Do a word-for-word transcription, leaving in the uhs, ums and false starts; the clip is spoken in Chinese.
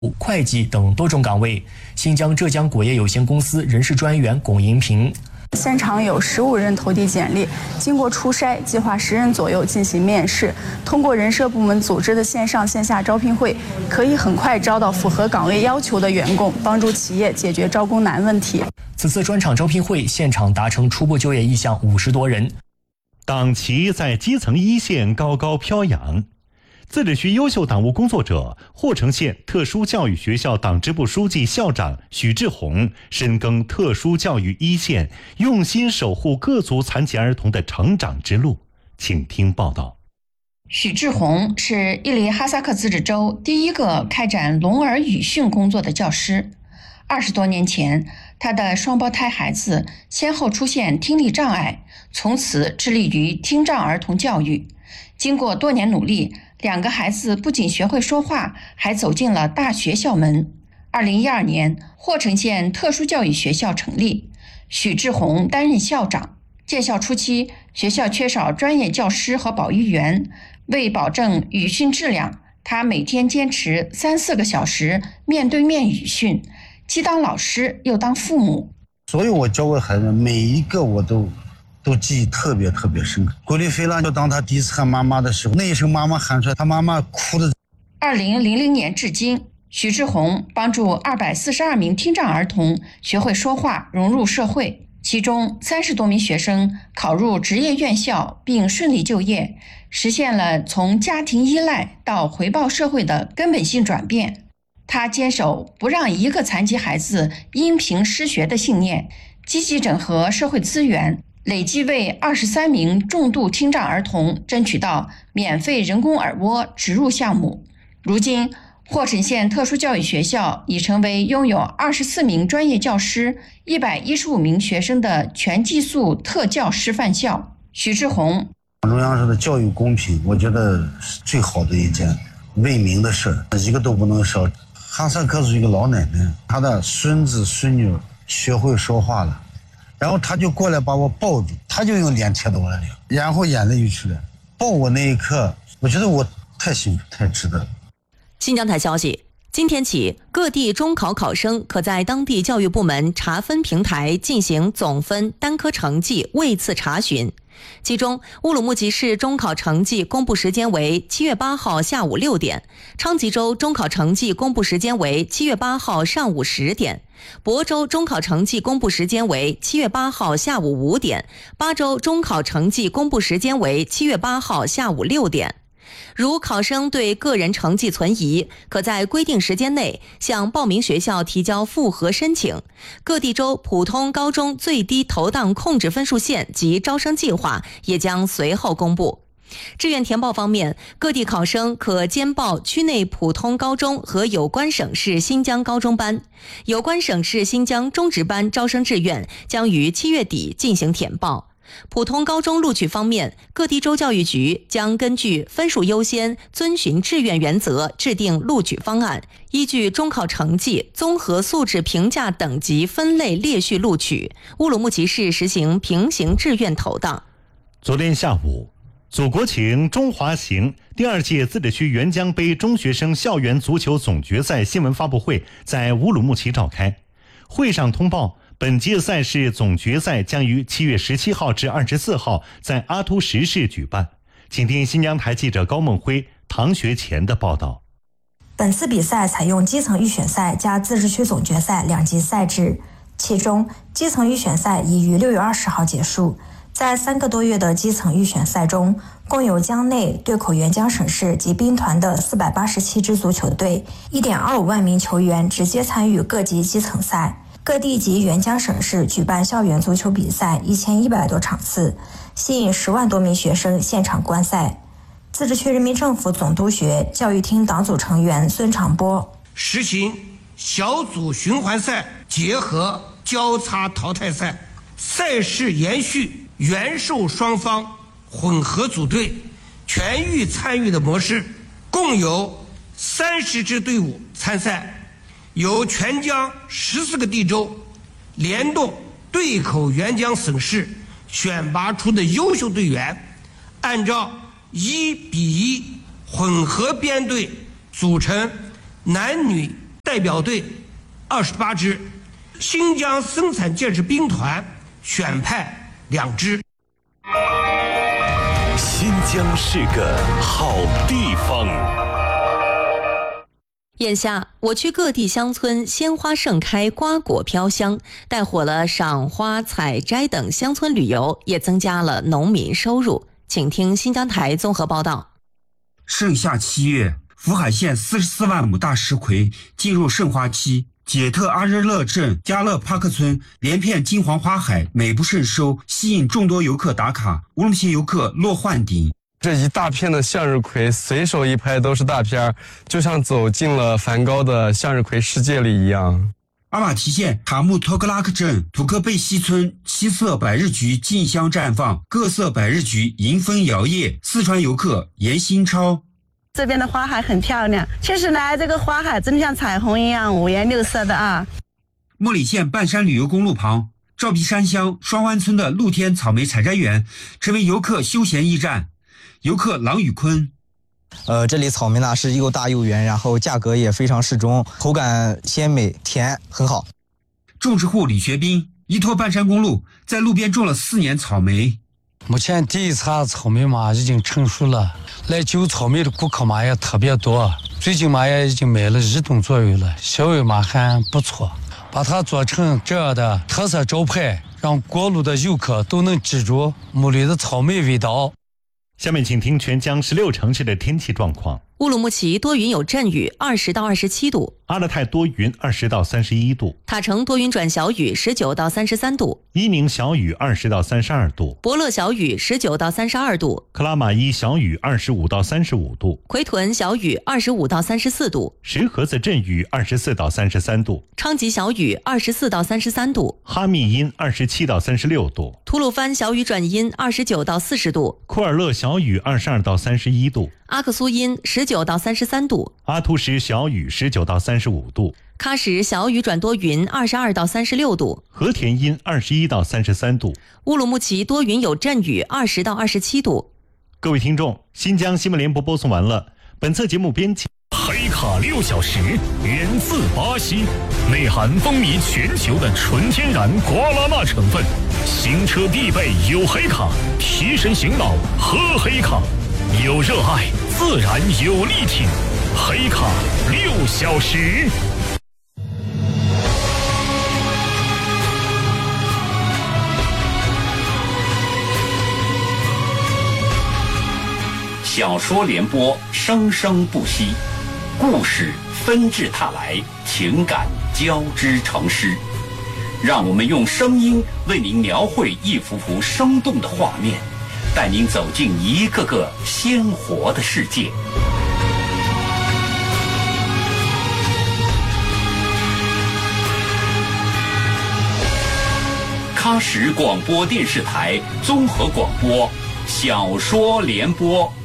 会计等多种岗位。新疆浙江果业有限公司人事专员龚银平。 现场有十五人投递简历，经过初筛，计划十人左右进行面试。通过人社部门组织的线上线下招聘会，可以很快招到符合岗位要求的员工，帮助企业解决招工难问题。 此次专场招聘会现场达成初步就业意向五十多人。 党旗在基层一线高高飘扬。自治区优秀党务工作者、霍城县特殊教育学校党支部书记、校长许志宏深耕特殊教育一线，用心守护各族残疾儿童的成长之路。请听报道。 许志宏是伊犁哈萨克自治州第一个开展聋儿语训工作的教师。二十多年前，他的双胞胎孩子先后出现听力障碍，从此致力于听障儿童教育。经过多年努力，两个孩子不仅学会说话，还走进了大学校门。二零一二年，霍城县特殊教育学校成立，许志宏担任校长。建校初期，学校缺少专业教师和保育员，为保证语训质量，他每天坚持三四个小时面对面语训，既当老师又当父母。 所有我教过的孩子，每一个我都都记忆特别特别深刻。郭丽飞了，就当他第一次喊妈妈的时候，那一声妈妈喊出来，他妈妈哭的。 二零零零年至今，许志宏帮助二百四十二名听障儿童学会说话，融入社会。其中三十多名学生考入职业院校并顺利就业，实现了从家庭依赖到回报社会的根本性转变。他坚守不让一个残疾孩子因凭失学的信念，积极整合社会资源，累计为二十三名重度听障儿童争取到免费人工耳蜗植入项目。如今，霍城县特殊教育学校已成为拥有二十四名专业教师、一百一十五名学生的全寄宿特教师范校。许志宏， 中央说的教育公平，我觉得是最好的一件为民的事儿，一个都不能少。哈萨克是一个老奶奶，她的孙子孙女学会说话了，然后她就过来把我抱住，她就用脸贴到我的脸，然后眼泪就出来。抱我那一刻，我觉得我太幸福，太值得了。 新疆台消息，今天起，各地中考考生可在当地教育部门查分平台进行总分单科成绩位次查询。其中，乌鲁木齐市中考成绩公布时间为七月八号下午六点，昌吉州中考成绩公布时间为七月八号上午十点，亳州中考成绩公布时间为七月八号下午五点，巴州中考成绩公布时间为七月八号下午六点。如考生对个人成绩存疑，可在规定时间内向报名学校提交复核申请。各地州普通高中最低投档控制分数线及招生计划也将随后公布。志愿填报方面，各地考生可兼报区内普通高中和有关省市新疆高中班，有关省市新疆中职班招生志愿将于七月底进行填报。普通高中录取方面，各地州教育局将根据分数优先、遵循志愿原则制定录取方案，依据中考成绩、综合素质评价等级分类列序录取。乌鲁木齐市实行平行志愿投档。 昨天下午，祖国情中华行第二届自治区沅江杯中学生校园足球总决赛新闻发布会在乌鲁木齐召开。会上通报，本届赛事总决赛将于七月十七号至二十四号在阿图什市举办。请听新疆台记者高梦辉、唐学前的报道。 本次比赛采用基层预选赛加自治区总决赛两级赛制，其中基层预选赛已于六月二十号结束。在三个多月的基层预选赛中，共有江内对口沅江省市及兵团的四百八十七支足球队， 一点二五万名球员直接参与各级基层赛。各地及沅江省市举办校园足球比赛一千一百多场次，吸引十万多名学生现场观赛。自治区人民政府总督学教育厅党组成员孙长波， 实行小组循环赛结合交叉淘汰赛，赛事延续原授双方混合组队全域参与的模式，共有三十支队伍参赛，由全疆十四个地州联动对口沅江省市选拔出的优秀队员，按照一比一混合编队组成男女代表队二十八支，新疆生产建设兵团选派两支。 新疆是个好地方。 眼下，我区各地乡村鲜花盛开，瓜果飘香，带火了赏花、采摘等乡村旅游，也增加了农民收入。请听新疆台综合报道。 盛夏七月，福海县四十四万亩大石葵进入盛花期。杰特阿日勒镇加勒帕克村连片金黄花海美不胜收，吸引众多游客打卡，乌鲁木齐游客落幻顶。 这一大片的向日葵，随手一拍都是大片，就像走进了梵高的向日葵世界里一样。 阿玛提县塔木托格拉克镇土克贝西村七色百日菊竞相绽放，各色百日菊迎风摇曳。四川游客严新超。 这边的花海很漂亮，确实呢，这个花海真的像彩虹一样五颜六色的啊。 莫里县半山旅游公路旁，赵壁山乡双湾村的露天草莓采摘园成为游客休闲驿站。游客郎宇坤， 呃，这里草莓呢是又大又圆，然后价格也非常适中，口感鲜美甜，很好。 种植户李学斌，依托半山公路，在路边种了四年草莓。 目前第一茬草莓嘛已经成熟了，来揪草莓的顾客嘛也特别多，最近嘛也已经卖了一吨左右了，销量嘛还不错。把它做成这样的特色招牌，让过路的游客都能记住木里的草莓味道。 下面请听全疆十六城市的天气状况。 乌鲁木齐多云有阵雨，二十到二十七度； 阿勒泰多云，二十到三十一度； 塔城多云转小雨，十九到三十三度； 伊宁小雨，二十到三十二度； 博乐小雨，十九到三十二度； 克拉玛依小雨，二十五到三十五度； 奎屯小雨，二十五到三十四度； 石河子阵雨，二十四到三十三度； 昌吉小雨，二十四到三十三度； 哈密阴，二十七到三十六度； 吐鲁番小雨转阴，二十九到四十度； 库尔勒小雨，二十二到三十一度； 阿克苏阴，十九到三十三度； 阿图什小雨，十九到三十五度； 喀什小雨转多云，二十二到三十六度； 和田阴，二十一到三十三度； 乌鲁木齐多云有阵雨，二十到二十七度。 各位听众，新疆新闻联播播送完了。本次节目编辑黑卡六小时，源自巴西，内含风靡全球的纯天然瓜拉纳成分，行车必备有黑卡，提神醒脑喝黑卡，有热爱自然有力挺，黑卡六小时。小说联播，生生不息，故事纷至沓来，情感交织成诗。让我们用声音为您描绘一幅幅生动的画面，带您走进一个个鲜活的世界。喀什广播电视台综合广播，小说联播。